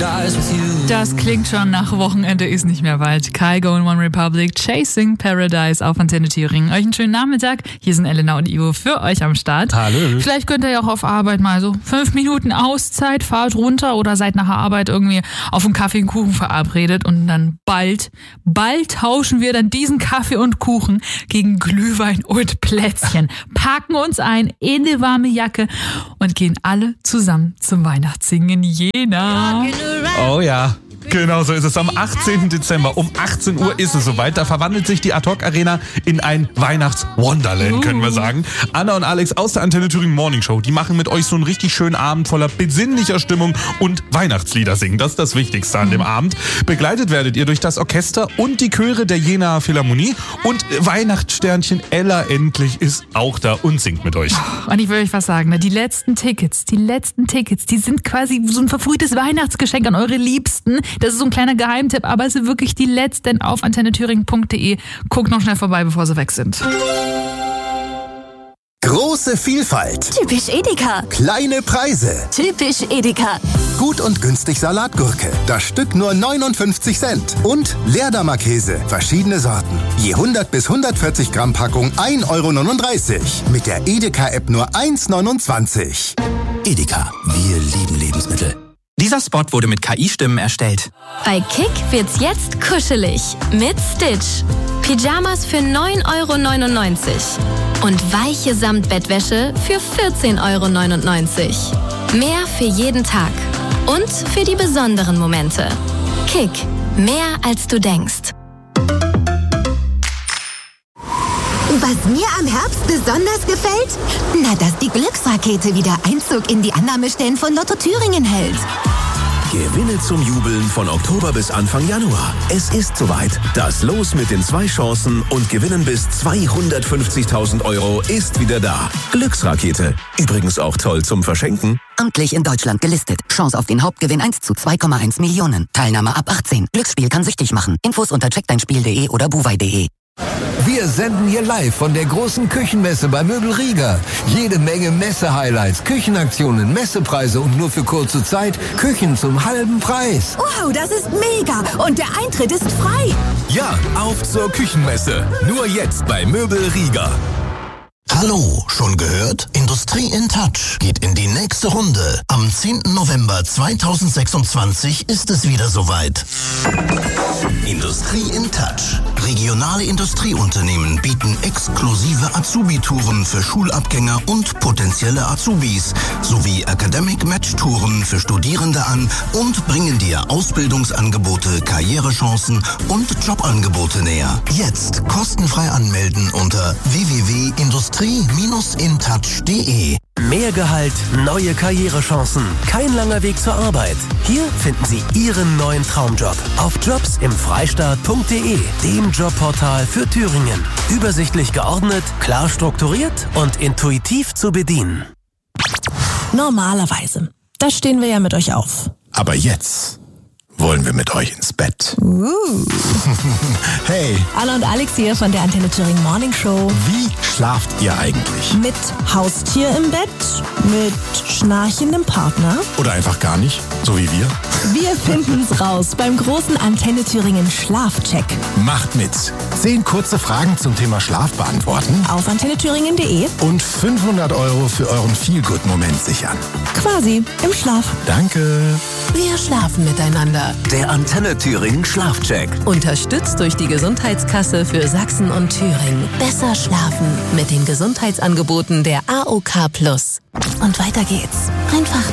paradise with you. Das klingt schon nach Wochenende ist nicht mehr weit. Kygo und One Republic, Chasing Paradise auf Antenne Thüringen. Euch einen schönen Nachmittag. Hier sind Elena und Ivo für euch am Start. Hallo. Vielleicht könnt ihr ja auch auf Arbeit mal so 5 Minuten Auszeit, fahrt runter oder seid nach der Arbeit irgendwie auf einen Kaffee und Kuchen verabredet und dann bald tauschen wir dann diesen Kaffee und Kuchen gegen Glühwein und Plätzchen. Packen uns ein in eine warme Jacke und gehen alle zusammen zum Weihnachtssingen in Jena. Oh ja. Genau so ist es. Am 18. Dezember um 18 Uhr ist es soweit. Da verwandelt sich die Ad-Hoc-Arena in ein Weihnachts-Wonderland, können wir sagen. Anna und Alex aus der Antenne Thüringen Morning Show, die machen mit euch so einen richtig schönen Abend voller besinnlicher Stimmung und Weihnachtslieder singen. Das ist das Wichtigste an dem Abend. Begleitet werdet ihr durch das Orchester und die Chöre der Jenaer Philharmonie. Und Weihnachtssternchen Ella endlich ist auch da und singt mit euch. Und ich will euch was sagen, ne? Die letzten Tickets, die sind quasi so ein verfrühtes Weihnachtsgeschenk an eure Liebsten. Das ist so ein kleiner Geheimtipp, aber es sind wirklich die letzten auf antennethüringen.de. Guckt noch schnell vorbei, bevor sie weg sind. Große Vielfalt. Typisch Edeka. Kleine Preise. Typisch Edeka. Gut und günstig Salatgurke. Das Stück nur 59 Cent. Und Leerdammer-Käse. Verschiedene Sorten. Je 100 bis 140 Gramm Packung 1,39 €. Mit der Edeka-App nur 1,29 €. Edeka. Wir lieben Lebensmittel. Dieser Spot wurde mit KI-Stimmen erstellt. Bei Kick wird's jetzt kuschelig. Mit Stitch. Pyjamas für 9,99 € und weiche Samtbettwäsche für 14,99 €. Mehr für jeden Tag und für die besonderen Momente. Kick. Mehr als du denkst. Was mir am Herbst besonders gefällt? Na, dass die Glücksrakete wieder Einzug in die Annahmestellen von Lotto Thüringen hält. Gewinne zum Jubeln von Oktober bis Anfang Januar. Es ist soweit. Das Los mit den 2 Chancen und Gewinnen bis 250.000 € ist wieder da. Glücksrakete. Übrigens auch toll zum Verschenken. Amtlich in Deutschland gelistet. Chance auf den Hauptgewinn 1 zu 2,1 Millionen. Teilnahme ab 18. Glücksspiel kann süchtig machen. Infos unter checkdeinspiel.de oder buwei.de. Wir senden hier live von der großen Küchenmesse bei Möbel Rieger. Jede Menge Messe-Highlights, Küchenaktionen, Messepreise und nur für kurze Zeit Küchen zum halben Preis. Wow, das ist mega! Und der Eintritt ist frei! Ja, auf zur Küchenmesse. Nur jetzt bei Möbel Rieger. Hallo, schon gehört? Industrie in Touch geht in die nächste Runde. Am 10. November 2026 ist es wieder soweit. Industrie in Touch. Regionale Industrieunternehmen bieten exklusive Azubi-Touren für Schulabgänger und potenzielle Azubis sowie Academic-Match-Touren für Studierende an und bringen dir Ausbildungsangebote, Karrierechancen und Jobangebote näher. Jetzt kostenfrei anmelden unter www.industrie-intouch.de. Mehr Gehalt, neue Karrierechancen, kein langer Weg zur Arbeit. Hier finden Sie Ihren neuen Traumjob auf jobsimfreistaat.de, dem Jobportal für Thüringen. Übersichtlich geordnet, klar strukturiert und intuitiv zu bedienen. Normalerweise, da stehen wir ja mit euch auf. Aber jetzt wollen wir mit euch ins Bett. Hey. Anna und Alex hier von der Antenne Thüringen Morning Show. Wie schlaft ihr eigentlich? Mit Haustier im Bett? Mit schnarchendem Partner? Oder einfach gar nicht, so wie wir? Wir finden's raus beim großen Antenne Thüringen Schlafcheck. Macht mit. 10 kurze Fragen zum Thema Schlaf beantworten. Auf antennethüringen.de. Und 500 € für euren Feel-Good-Moment sichern. Quasi im Schlaf. Danke. Wir schlafen miteinander. Der Antenne Thüringen Schlafcheck. Unterstützt durch die Gesundheitskasse für Sachsen und Thüringen. Besser schlafen mit den Gesundheitsangeboten der AOK+. Und weiter geht's. Einfach